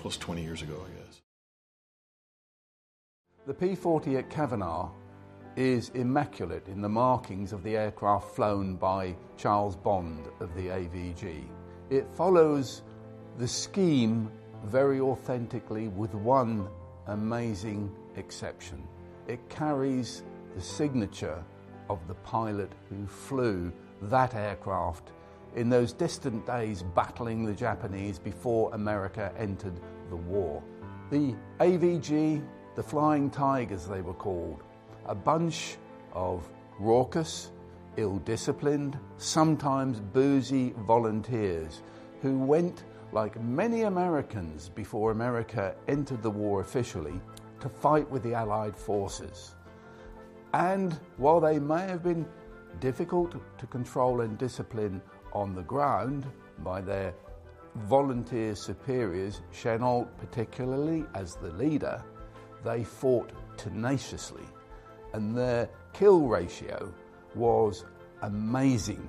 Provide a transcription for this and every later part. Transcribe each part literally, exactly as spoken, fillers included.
plus twenty years ago, I guess. The P forty at Cavanagh is immaculate in the markings of the aircraft flown by Charles Bond of the A V G. It follows the scheme very authentically, with one amazing exception. It carries the signature of the pilot who flew that aircraft in those distant days battling the Japanese before America entered the war. The A V G, the Flying Tigers they were called, a bunch of raucous, ill-disciplined, sometimes boozy volunteers who went, like many Americans before America entered the war officially, to fight with the Allied forces. And while they may have been difficult to control and discipline on the ground by their volunteer superiors, Chennault particularly as the leader, they fought tenaciously, and their kill ratio was amazing.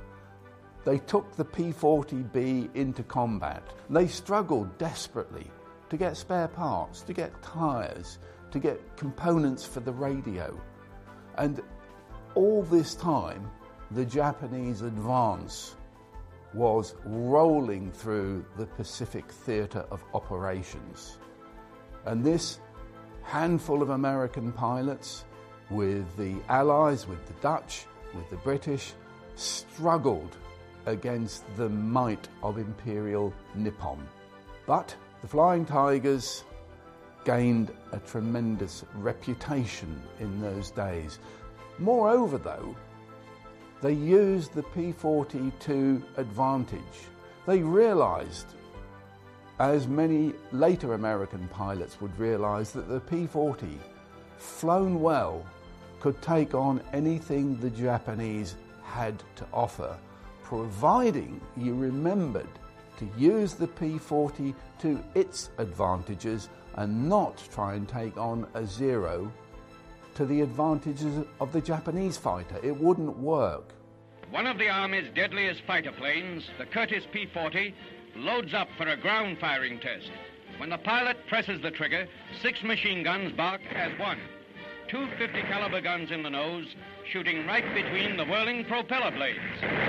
They took the P forty B into combat. They struggled desperately to get spare parts, to get tyres, to get components for the radio. And all this time, the Japanese advance was rolling through the Pacific theatre of operations. And this handful of American pilots, with the Allies, with the Dutch, with the British, struggled against the might of Imperial Nippon. But the Flying Tigers gained a tremendous reputation in those days. Moreover, though, they used the P forty to advantage. They realized, as many later American pilots would realize, that the P forty, flown well, could take on anything the Japanese had to offer, providing you remembered to use the P forty to its advantages and not try and take on a Zero to the advantages of the Japanese fighter. It wouldn't work. One of the Army's deadliest fighter planes, the Curtiss P forty, loads up for a ground firing test. When the pilot presses the trigger, six machine guns bark as one. Two fifty caliber guns in the nose, shooting right between the whirling propeller blades.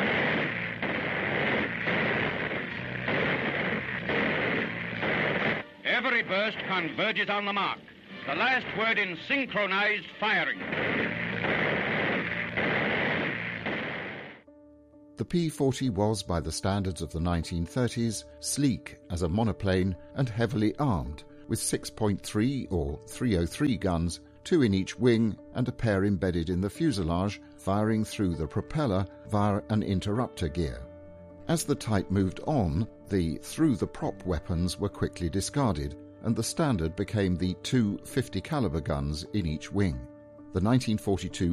Every burst converges on the mark. The last word in synchronized firing. The P forty was, by the standards of the nineteen thirties, sleek as a monoplane and heavily armed, with six point three or three oh three guns, two in each wing and a pair embedded in the fuselage, firing through the propeller via an interrupter gear. As the type moved on, the through-the-prop weapons were quickly discarded, and the standard became the two fifty caliber guns in each wing. The nineteen forty-two